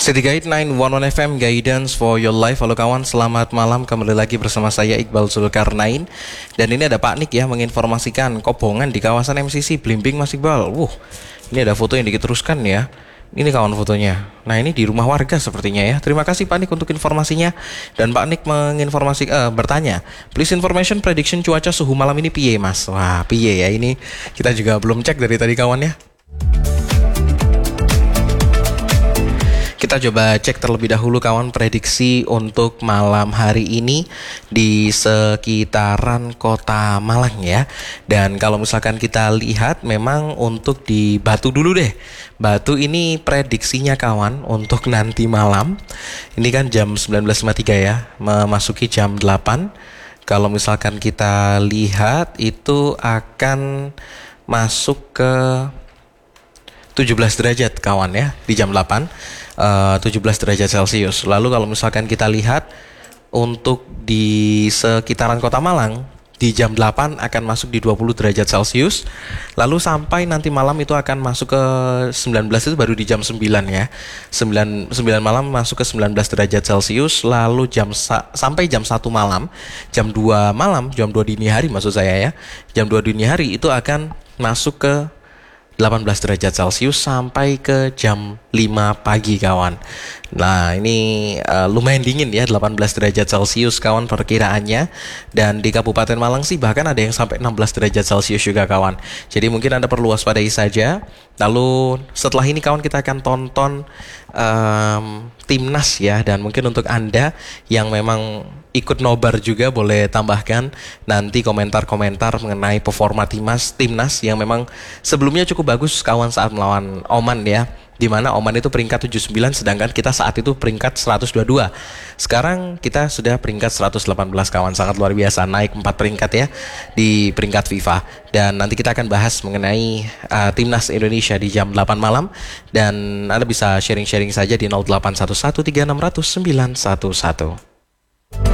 City Guide 911 FM Guidance for Your Life. Halo kawan, selamat malam. Kembali lagi bersama saya Iqbal Zulkarnain. Dan ini ada Pak Nik ya, menginformasikan kobongan di kawasan MCC Blimbing Mas Iqbal. Ini ada foto yang diteruskan ya. Ini kawan fotonya. Nah ini di rumah warga sepertinya ya. Terima kasih Pak Nik untuk informasinya. Dan Pak Nik bertanya, please information prediction cuaca suhu malam ini piye mas? Wah piye ya, ini kita juga belum cek dari tadi kawan ya. Kita coba cek terlebih dahulu kawan prediksi untuk malam hari ini di sekitaran kota Malang ya. Dan kalau misalkan kita lihat memang untuk di Batu dulu deh. Batu ini prediksinya kawan untuk nanti malam. Ini kan jam 19.53 ya, memasuki jam 8. Kalau misalkan kita lihat itu akan masuk ke 17 derajat kawan ya di jam 8. 17 derajat Celcius. Lalu kalau misalkan kita lihat untuk di sekitaran kota Malang di jam 8 akan masuk di 20 derajat Celcius. Lalu sampai nanti malam itu akan masuk ke 19, itu baru di jam 9 ya. 9 malam masuk ke 19 derajat Celcius. Lalu sampai jam 1 malam, jam 2 malam, jam 2 dini hari maksud saya ya. Jam 2 dini hari itu akan masuk ke 18 derajat Celcius sampai ke jam 5 pagi kawan. Nah ini lumayan dingin ya, 18 derajat Celcius kawan perkiraannya. Dan di Kabupaten Malang sih bahkan ada yang sampai 16 derajat Celcius juga kawan. Jadi mungkin Anda perlu waspadai saja. Lalu setelah ini kawan kita akan tonton timnas ya. Dan mungkin untuk Anda yang memang ikut nobar juga boleh tambahkan nanti komentar-komentar mengenai performa timnas yang memang sebelumnya cukup bagus kawan saat melawan Oman ya. Di mana Oman itu peringkat 79 sedangkan kita saat itu peringkat 122. Sekarang kita sudah peringkat 118 kawan, sangat luar biasa, naik 4 peringkat ya di peringkat FIFA. Dan nanti kita akan bahas mengenai timnas Indonesia di jam 8 malam dan Anda bisa sharing-sharing saja di 0811 3600 911.